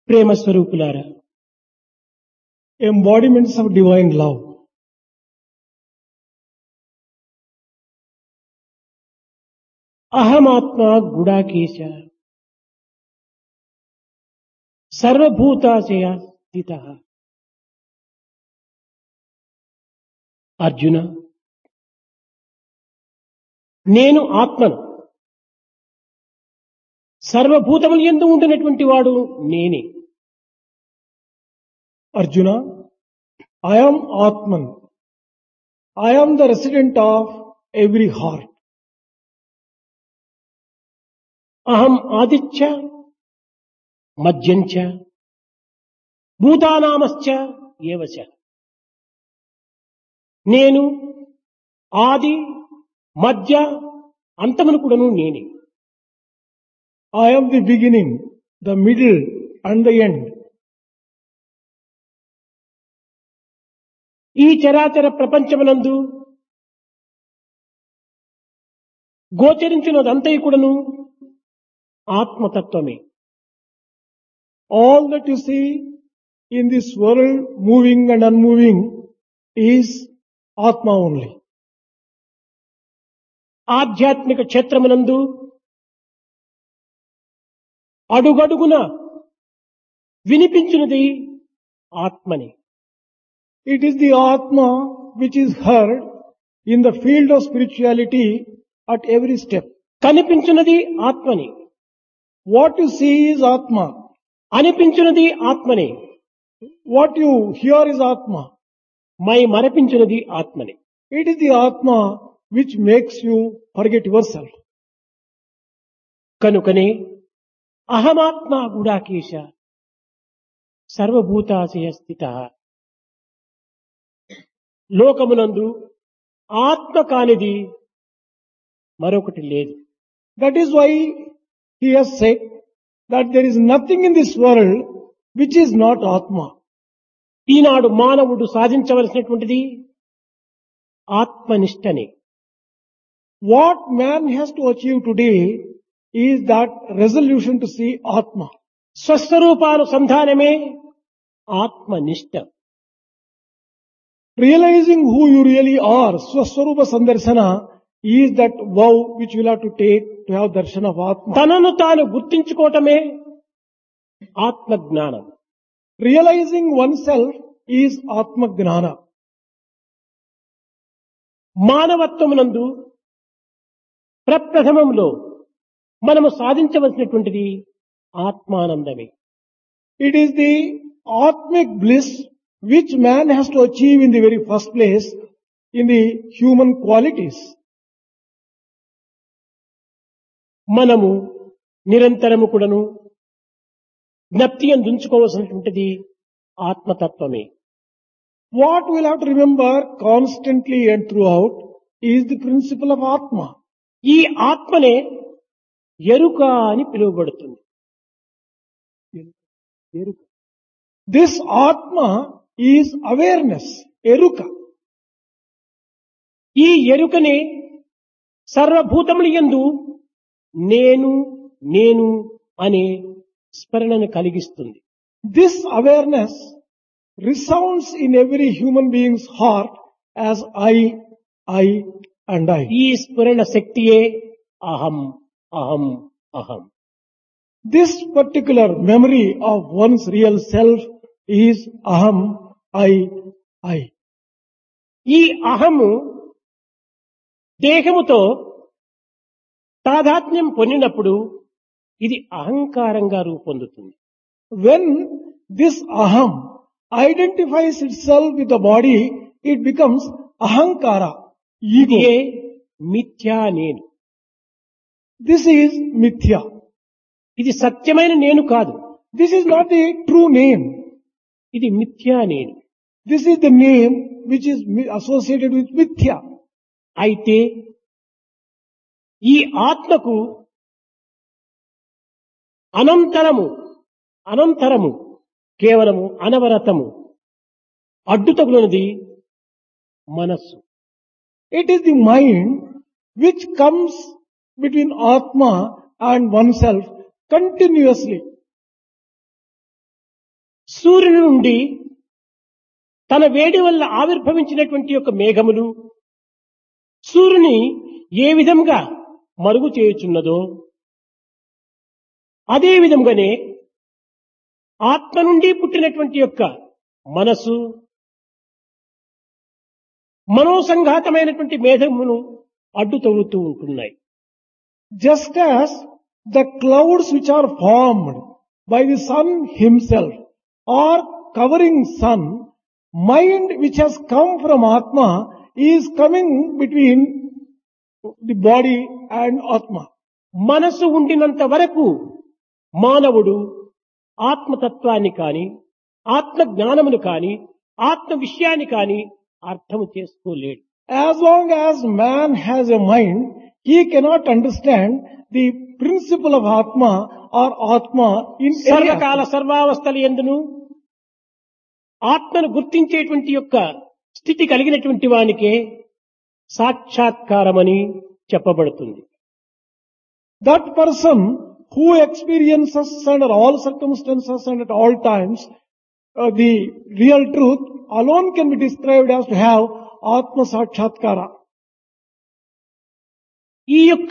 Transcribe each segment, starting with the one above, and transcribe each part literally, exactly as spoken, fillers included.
ప్రేమ స్వరూపులారా, embodiments of divine love. అహమాత్మ గుడాకేశ సర్వభూతాశయ స్థిత. అర్జున, నేను ఆత్మను, సర్వభూతములు యందు ఉండినటువంటి వాడు నేనే. Arjuna, I am Atman. I am the resident of every heart. అహం ఆదిత్య మధ్యంచ భూతానామశ్చ ఏవచ. నేను ఆది మధ్య అంతమును కూడాను నేనే. I am the beginning, the middle and the end. ఈ చరాచర ప్రపంచమునందు గోచరించినదంతయు కూడాను ఆత్మతత్వమే. All that you see in this world, moving and unmoving, is Atma only. ఆధ్యాత్మిక క్షేత్రమునందు అడుగడుగున వినిపించినది ఆత్మని. It is the Atma which is heard in the field of spirituality at every step. కనిపించినది ఆత్మని, What you see is Atma. అనిపించినది ఆత్మని, What you hear is Atma. My మరపించినది ఆత్మని. It is the Atma which makes you forget yourself. కనుకనే అహమాత్మ గుడాకేశ సర్వభూతాశయ స్థిత. లోకమునందు ఆత్మ కానిది మరొకటి లేదు. That is why he has said that there is nothing in this world which is not Atma. ఈనాడు మానవుడు సాధించవలసినటువంటిది ఆత్మనిష్టనే. What man has to achieve today is that resolution to see Atma. స్వస్వరూపానుసంధానమే ఆత్మనిష్ట. Realizing who you really are, Swaswarupa Sandarsana, is that vow which you will have to take to have darshan of Atma. తనను తాను గుర్తించుకోవటమే ఆత్మజ్ఞానం. Realizing oneself is Atma Gnana. మానవత్వమునందు ప్రప్రథమంలో మనము సాధించవలసినటువంటిది ఆత్మానందమే. It is the Atmic bliss which man has to achieve in the very first place in the human qualities. మనము నిరంతరము కూడాను జ్ఞప్తి అందించుకోవాల్సినటువంటిది ఆత్మతత్వమే. What we will have to remember constantly and throughout is the principle of Atma. ఈ ఆత్మనే ఎరుక అని పిలువబడుతుంది. ఎరుక. This Atma is awareness, eruka. ఈ ఎరుకనే సర్వభూతముల యందు నేను నేను అనే స్మరణను కలిగిస్తుంది. This awareness resounds in every human being's heart as I, I and I. ఈ స్మరణ శక్తియే అహం అహం అహం. This particular memory of one's real self is aham, I, I. ఈ అహము దేహముతో తాదాత్మ్యం పొందినప్పుడు ఇది అహంకారంగా రూపొందుతుంది. When this aham identifies itself with the body, it becomes ahankara, ego. ఇదే మిథ్యా నేను. This is mithya. ఇది సత్యమైన నేను కాదు. This is not the true name. ఇది మిథ్యా నేను. This is the name which is mi- associated with mithya. అయితే ఈ ఆత్మకు అనంతరము అనంతరము కేవలము అనవరతము అడ్డుతగులనది మనస్సు. It is the mind which comes between Atma and oneself continuously. సూర్యుని నుండి తన వేడి వల్ల ఆవిర్భవించినటువంటి యొక్క మేఘములు సూర్యుని ఏ విధంగా మరుగు చేయుచున్నదో అదే విధంగానే ఆత్మ నుండి పుట్టినటువంటి యొక్క మనసు మనోసంఘాతమైనటువంటి మేఘమును అడ్డు తగులుతూ ఉంటున్నాయి. Just as the clouds which are formed by the sun himself are covering sun, mind which has come from Atma is coming between the body and Atma. మనసు ఉండినంత వరకు మానవుడు ఆత్మతత్వాన్ని కాని ఆత్మ జ్ఞానమును కాని ఆత్మ విషయాన్ని కాని అర్థము చేసుకోలేడు. As long as man has a mind, he cannot understand the principle of Atma or Atma in any సర్వకాల aspect. సర్వావస్థల యందును ఆత్మను గుర్తించేటువంటి యొక్క స్థితి కలిగినటువంటి వానికే సాక్షాత్కారమని చెప్పబడుతుంది. That person who experiences under all circumstances and at all times uh, the real truth alone can be described as to have Atma Sakshatkara. ఈ యొక్క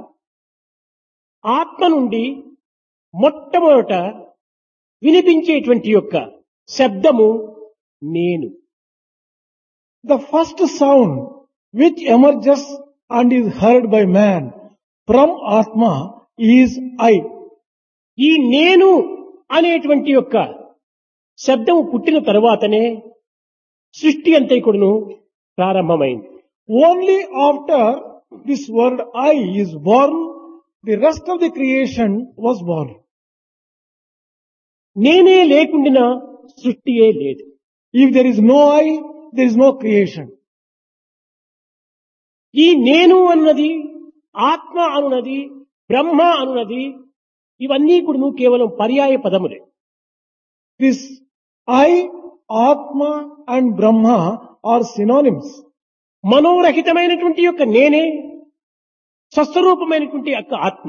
ఆత్మ నుండి మొట్టమొదట వినిపించేటువంటి యొక్క శబ్దము నేను. The first sound which emerges and is heard by man from Atma is I. ఈ నేను అనేటువంటి యొక్క శబ్దము పుట్టిన తరువాతనే సృష్టి అంతైకుడును ప్రారంభమైంది. Only after this word I is born, the rest of the creation was born. నేనే లేకుండినా సృష్టియే లేదు. If there is no I, there is no creation. ఈ నేను అన్నది ఆత్మ అనున్నది బ్రహ్మ అనున్నది ఇవన్నీ కూడా కేవలం పర్యాయ పదములే. This I, Atma and Brahma are synonyms. మనోరహితమైనటువంటి యొక్క నేనే స్వస్వరూపమైనటువంటి యొక్క ఆత్మ.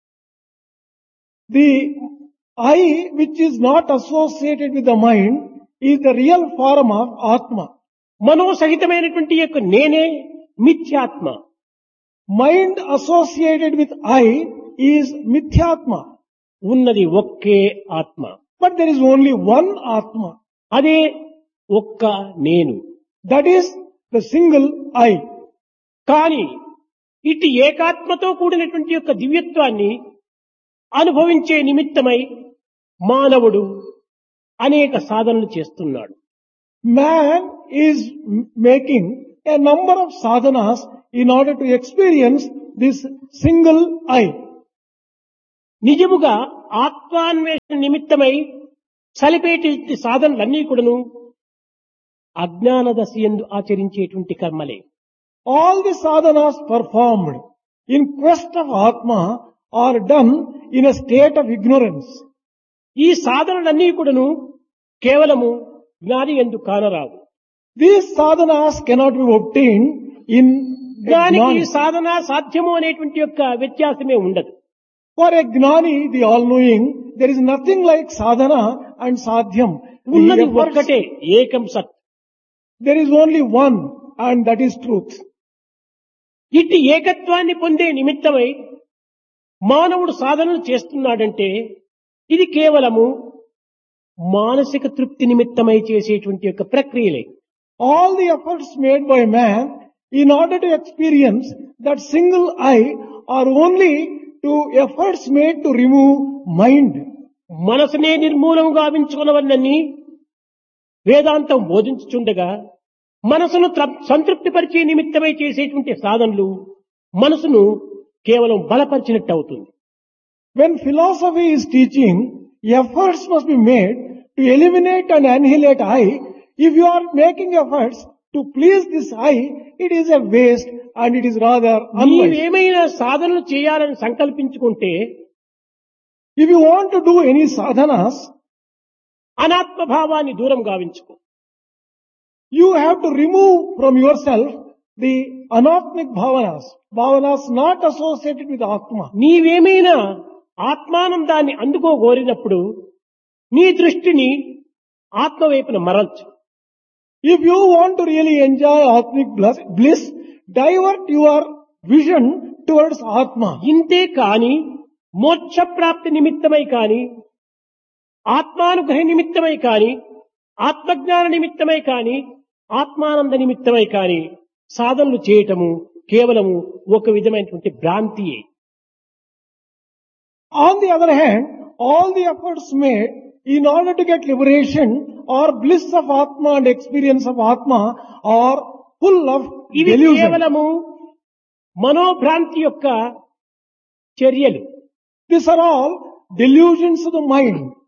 The I which is not associated with the mind is the real form of Atma. మనోసహితమైనటువంటి యొక్క నేనే మిథ్యాత్మ. Mind associated with I is Mithyatma. ఉన్నది ఒకే ఆత్మ. But there is only one Atma. అదే ఒక్క నేను. That is the single I. కానీ ఇటు ఏకాత్మతో కూడినటువంటి యొక్క దివ్యత్వాన్ని అనుభవించే నిమిత్తమై మానవుడు అనేక సాధనలు చేస్తున్నాడు. Man is m- making a number of sadhanas in order to experience this single I. నిజముగా ఆత్మాన్వేషణ నిమిత్తమై సలిపేటి సాధనలన్నీ కూడాను అజ్ఞాన దశయందు ఆచరించేటువంటి కర్మలే. All the sadhanas performed in quest of Atma are done in a state of ignorance. ఈ సాధనలన్నీ కూడాను కేవలము జ్ఞాని యందు కానరావు. These sadhanas cannot be obtained in a జ్ఞానికి gnani. సాధన సాధ్యము అనేటువంటి యొక్క వ్యత్యాసమే ఉండదు. For a gnani, the all-knowing, there is nothing like sadhana and sadhyam. The ఉన్నది efforts- ఒక్కటే ఏకం సత్. There is only one, and that is truth. ఇట్టి ఏకత్వాన్ని పొందే నిమిత్తమై మానవుడు సాధనలు చేస్తున్నాడంటే ఇది కేవలము మానసిక తృప్తి నిమిత్తమై చేసేటువంటి యొక్క ప్రక్రియలే. All the efforts made by man in order to experience that single I are only to efforts made to remove mind. మనసునే నిర్మూలము గావించుకున్నవన్నీ వేదాంతం బోధించుచుండగా మనసును త్ర- సంతృప్తిపరిచే నిమిత్తమై చేసేటువంటి సాధనలు మనసును కేవలం బలపరిచినట్టు అవుతుంది. When philosophy is teaching, efforts must be made to eliminate and annihilate I. If you are making efforts to please this I, it is a waste and it is rather unwise. నీవేమైనా సాధనలు చేయాలని సంకల్పించుకుంటే If you want to do any sadhanas, అనాత్మ భావాన్ని దూరం గావించుకో. you have to remove from yourself the anatmic bhavanas, bhavanas not associated with Atma. నీవేమైనా ఆత్మానందాన్ని అందుకోగోరినప్పుడు నీ దృష్టిని ఆత్మ వైపున మరల్చు. If you want to really enjoy Atmic bliss- bliss, divert your vision towards Atma. ఇంతే కాని మోక్ష ప్రాప్తి నిమిత్తమై కాని ఆత్మానుగ్రహ నిమిత్తమై కాని ఆత్మజ్ఞాన నిమిత్తమై కాని ఆత్మానంద నిమిత్తమై కాని సాధనలు చేయటము కేవలము ఒక విధమైనటువంటి భ్రాంతియే. On the other hand, all the efforts made in order to get liberation or bliss of Atma and experience of Atma are full of ఇవి delusion. కేవలము మనోభ్రాంతి యొక్క చర్యలు. These are all delusions of the mind.